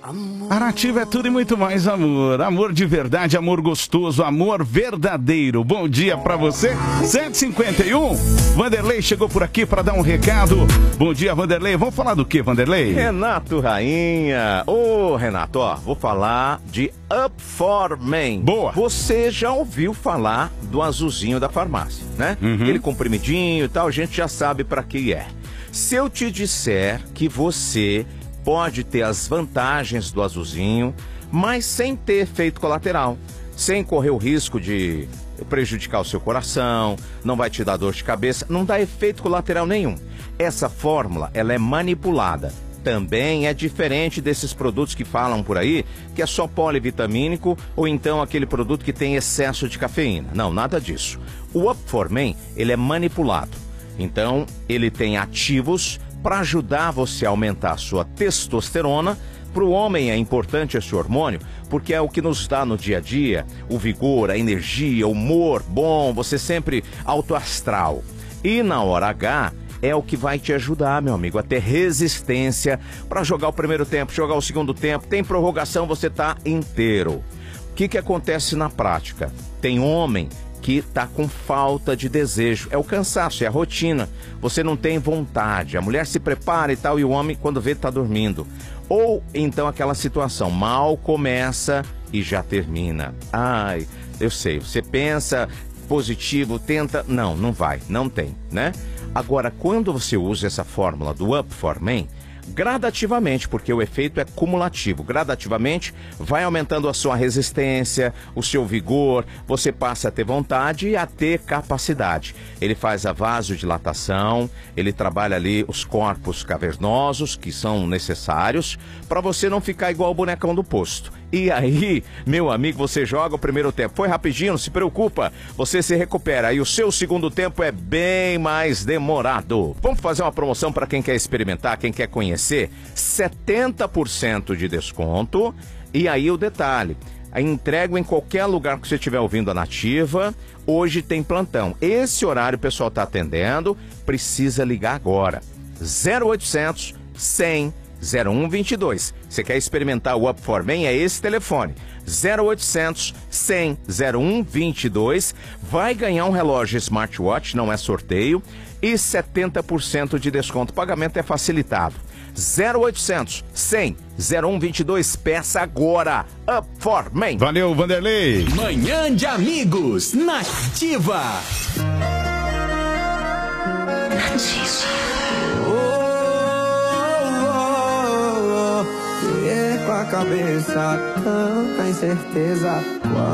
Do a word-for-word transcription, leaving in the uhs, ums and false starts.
A Nativa é tudo e muito mais amor. Amor de verdade, amor gostoso, amor verdadeiro. Bom dia pra você. sete e cinquenta e um. Vanderlei chegou por aqui pra dar um recado. Bom dia, Vanderlei. Vamos falar do que, Vanderlei? Renato Rainha. Ô, Renato, ó, vou falar de Up for Men. Boa. Você já ouviu falar do azulzinho da farmácia, né? Uhum. Aquele comprimidinho e tal, a gente já sabe pra que é. Se eu te disser que você pode ter as vantagens do azulzinho, mas sem ter efeito colateral, sem correr o risco de prejudicar o seu coração, não vai te dar dor de cabeça, não dá efeito colateral nenhum. Essa fórmula, ela é manipulada. Também é diferente desses produtos que falam por aí, que é só polivitamínico ou então aquele produto que tem excesso de cafeína. Não, nada disso. O Up for Men, ele é manipulado. Então, ele tem ativos para ajudar você a aumentar a sua testosterona. Para o homem é importante esse hormônio, porque é o que nos dá no dia a dia o vigor, a energia, o humor bom, você sempre alto astral. E na hora H é o que vai te ajudar, meu amigo, a ter resistência para jogar o primeiro tempo, jogar o segundo tempo. Tem prorrogação, você tá inteiro. O que que acontece na prática? Tem homem que tá com falta de desejo, é o cansaço, é a rotina, você não tem vontade, a mulher se prepara e tal, e o homem quando vê tá dormindo. Ou então aquela situação, mal começa e já termina. Ai, eu sei, você pensa positivo, tenta, não, não vai, não tem, né? Agora, quando você usa essa fórmula do Up for Men, gradativamente, porque o efeito é cumulativo, gradativamente vai aumentando a sua resistência, o seu vigor, você passa a ter vontade e a ter capacidade. Ele faz a vasodilatação, ele trabalha ali os corpos cavernosos que são necessários para você não ficar igual o bonecão do posto. E aí, meu amigo, você joga o primeiro tempo, foi rapidinho, não se preocupa, você se recupera e o seu segundo tempo é bem mais demorado. Vamos fazer uma promoção para quem quer experimentar, quem quer conhecer, setenta por cento de desconto. E aí o detalhe, entrego em qualquer lugar que você estiver ouvindo a Nativa. Hoje tem plantão, esse horário o pessoal está atendendo, precisa ligar agora, zero oitocentos, cem, zero um vinte e dois. Você quer experimentar o Up for Men? É esse telefone, zero oitocentos, cem, zero um vinte e dois. Vai ganhar um relógio smartwatch, não é sorteio, e setenta por cento de desconto. O pagamento é facilitado. zero oitocentos, cem, zero um vinte e dois. Peça agora. Up for Men. Valeu, Vanderlei. Manhã de Amigos, Nativa. Nativa. Com a cabeça, tanta incerteza.